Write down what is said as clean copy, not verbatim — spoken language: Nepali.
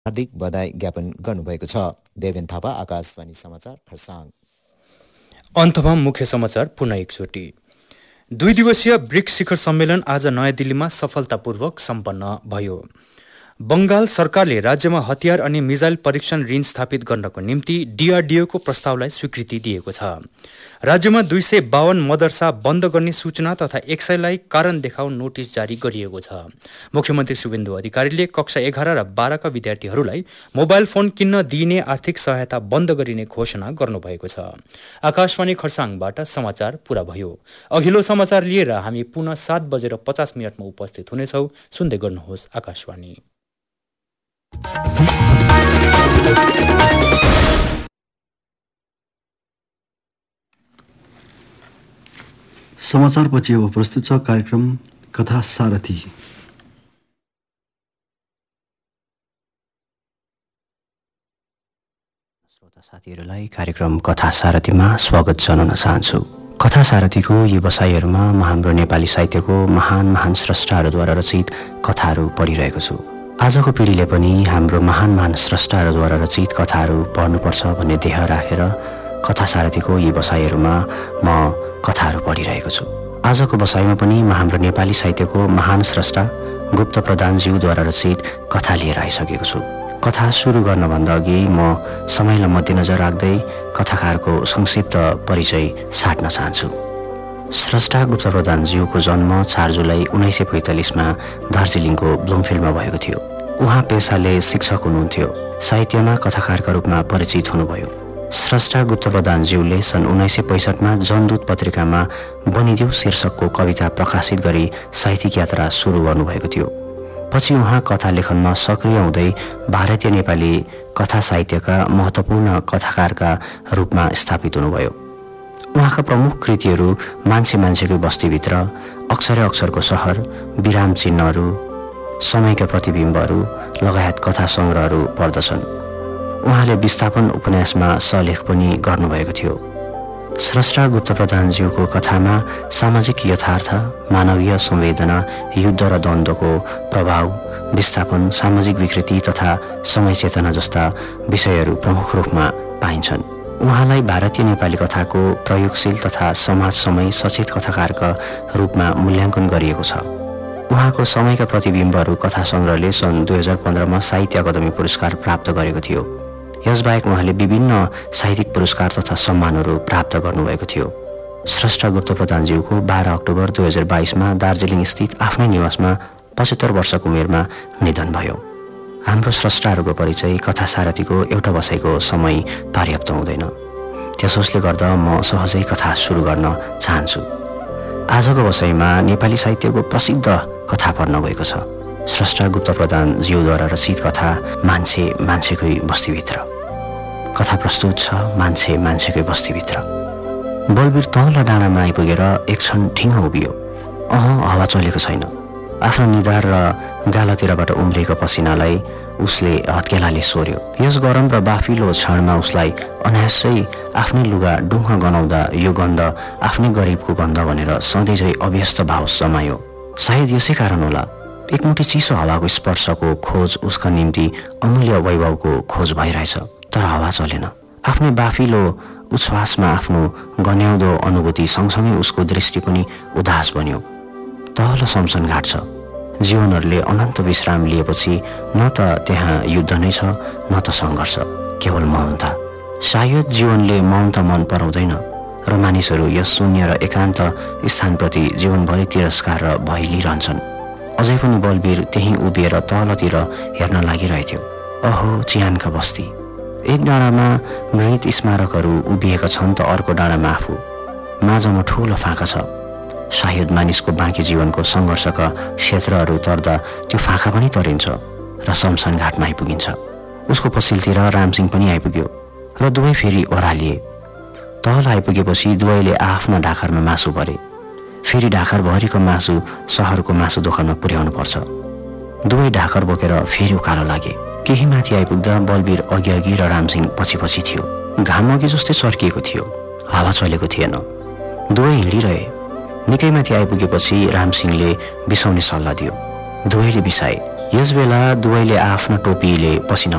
हार्दिक बधाई ज्ञापन गर्नुभएको छ। देवेन थापा, आकाशवाणी समाचार, खरसाङ। अन्तमा मुख्य समाचार पुनः एकचोटि। 2 दिवसीय ब्रिक्स शिखर सम्मेलन आज नयाँ दिल्लीमा सफलतापूर्वक सम्पन्न भयो। बंगाल सरकारले राज्यमा हतियार अनि मिसाइल परीक्षण रेन्ज स्थापित गर्नको निम्ति डीआरडीओको प्रस्तावलाई स्वीकृति दिएको छ। राज्यमा 252 मदरसा बन्द गर्ने सूचना तथा 100लाई कारण देखाउ नोटिस जारी गरिएको छ। मुख्यमन्त्री शुभेन्दु अधिकारीले कक्षा 11 र 12 का विद्यार्थीहरूलाई मोबाइल फोन किन्न दिइने आर्थिक सहायता बन्द गरिने घोषणा गर्नुभएको छ। आकाशवाणी खरसाङबाट समाचार पूरा भयो। अघिल्लो समाचार लिएर हामी पुनः 7:50 उपस्थित हुनेछौँ। सुन्दै गर्नुहोस् आकाशवाणी। समाचारपछि अब प्रस्तुत छ कार्यक्रम कथा सारथी। श्रोता साथीहरूलाई कार्यक्रम कथा सारथीमा स्वागत जनाउन चाहन्छु। कथा सारथीको व्यवसायहरूमा म हाम्रो नेपाली साहित्यको महान स्रष्टाहरूद्वारा रचित कथाहरू पढिरहेको छु। आजको पिँढीले पनि हाम्रो महान स्रष्टाहरूद्वारा रचित कथाहरू पढ्नुपर्छ भन्ने देह राखेर कथा सारथीको यी बसाइहरूमा म कथाहरू पढिरहेको छु। आजको बसाइमा पनि म हाम्रो नेपाली साहित्यको महान स्रष्टा गुप्त प्रधानज्यूद्वारा रचित कथा लिएर आइसकेको छु। कथा सुरु गर्नभन्दा अघि म समयलाई मध्यनजर राख्दै कथाकारको संक्षिप्त परिचय साट्न चाहन्छु। स्रष्टा गुप्त प्रधानज्यूको जन्म 4 जुलाई 1945मा दार्जिलिङको ब्लुमफिल्डमा भएको थियो। उहाँ पेसाले शिक्षक हुनुहुन्थ्यो। साहित्यमा कथाकारका रूपमा परिचित हुनुभयो। स्रष्टा गुप्त प्रधानज्यूले सन् 1965मा जनदूत पत्रिकामा बनिदेऊ शीर्षकको कविता प्रकाशित गरी साहित्यिक यात्रा सुरु गर्नुभएको थियो। पछि उहाँ कथा लेखनमा सक्रिय हुँदै भारतीय नेपाली कथा साहित्यका महत्त्वपूर्ण कथाकारका रूपमा स्थापित हुनुभयो। उहाँका प्रमुख कृतिहरू मान्छेको बस्तीभित्र, अक्षरै अक्षरको सहर, विराम चिन्हहरू, समयका प्रतिबिम्बहरू लगायत कथा सङ्ग्रहहरू पर्दछन्। उहाँले विस्थापन उपन्यासमा सहलेख पनि गर्नुभएको थियो। स्रष्टा गुप्त प्रधानज्यूको कथामा सामाजिक यथार्थ, मानवीय संवेदना, युद्ध र द्वन्द्वको प्रभाव, विस्थापन, सामाजिक विकृति तथा समय चेतना जस्ता विषयहरू प्रमुख रूपमा पाइन्छन्। उहाँलाई भारतीय नेपाली कथाको प्रयोगशील तथा समाज समय सचेत कथाकारका रूपमा मूल्याङ्कन गरिएको छ। उहाँको समयका प्रतिबिम्बहरू कथा सङ्ग्रहले सन् 2015मा साहित्य अकादमी पुरस्कार प्राप्त गरेको थियो। यसबाहेक उहाँले विभिन्न साहित्यिक पुरस्कार तथा सम्मानहरू प्राप्त गर्नुभएको थियो। स्रष्टा गुप्त प्रधानज्यूको 12 अक्टोबर 2022मा दार्जिलिङ स्थित आफ्नै निवासमा 75 वर्षको उमेरमा निधन भयो। हाम्रो स्रष्टाहरूको परिचय कथा सारथीको एउटा बसाइको समय पर्याप्त हुँदैन। त्यसोस्ले गर्दा म सहजै कथा सुरु गर्न चाहन्छु। आजको बसाइमा नेपाली साहित्यको प्रसिद्ध कथा पढ्न गएको छ। स्रष्टा गुप्त प्रधानज्यूद्वारा रचित कथा मान्छेकै बस्तीभित्र। कथा प्रस्तुत छ मान्छेकै बस्तीभित्र। बलवीर तल डाँडामा आइपुगेर एक क्षण ठिङ्ग उभियो। हावा चलेको छैन। आफ्नो निधार र गालातिरबाट उम्रेको पसिनालाई उसले हत्केलाले सोर्यो। यस गरम र बाफिलो क्षणमा उसलाई अनायासै आफ्नै लुगा डुङ्ग गनाउँदा यो गन्ध आफ्नै गरिबको गन्ध भनेर सधैँझै अभ्यस्त भाव समायो। सायद यसै कारण होला एकमुठी चिसो हावाको स्पर्शको खोज उसका निम्ति अमूल्य वैभवको खोज भइरहेछ। तर हावा चलेन। आफ्नै बाफिलो उच्छ्वासमा आफ्नो गन्याउँदो अनुभूति सँगसँगै उसको दृष्टि पनि उदास बन्यो। तल शमशानघाट छ। जीवनहरूले अनन्त विश्राम लिएपछि न त त्यहाँ युद्ध नै छ न त सङ्घर्ष, केवल मौनता। सायद जीवनले मौनता मन पराउँदैन र मानिसहरू यस शून्य र एकान्त स्थानप्रति जीवनभरि तिरस्कार र भय लिइरहन्छन्। अझै पनि बलवीर त्यहीँ उभिएर तलतिर हेर्न लागिरहेथ्यो। चिहानका बस्ती। एक डाँडामा मृत स्मारकहरू उभिएका छन् त अर्को डाँडामा आफू। माझमा ठुलो फाँका छ। सायद मानिसको बाँकी जीवनको सङ्घर्षका क्षेत्रहरू तर्दा त्यो फाँका पनि तरिन्छ र शमशानघाटमा आइपुगिन्छ। उसको पछिल्तिर रामसिंह पनि आइपुग्यो र दुवै फेरि ओह्रालिए। तल आइपुगेपछि दुवैले आफ्ना ढाकरमा मासु भरे। फेरि ढाकरभरिको मासु सहरको मासु दोकानमा पुर्याउनु पर्छ। दुवै ढाकर बोकेर फेरि उकालो लागे। केही माथि आइपुग्दा बलवीर अघि र रामसिंह पछि थियो। घाम अघि जस्तै चर्किएको थियो। हावा चलेको थिएन। दुवै हिँडिरहे। निकै माथि आइपुगेपछि रामसिंहले बिसाउने सल्लाह दियो। दुवैले बिसाए। यसबेला दुवैले आफ्ना टोपीले पसिना